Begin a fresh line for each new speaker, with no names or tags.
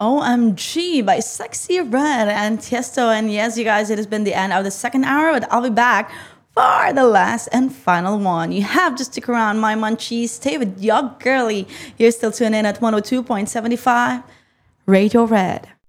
OMG by Sexy Red and Tiesto. And yes, you guys, it has been the end of the second hour, but I'll be back for the last and final one. You have to stick around, my munchies. Stay with your girly. You're still tuning in at 102.75 Radio Red.